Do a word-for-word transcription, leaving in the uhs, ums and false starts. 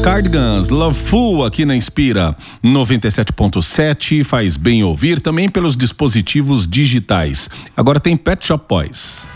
Cardigans, Loveful aqui na Inspira noventa e sete ponto sete, faz bem ouvir também pelos dispositivos digitais. Agora tem Pet Shop Boys.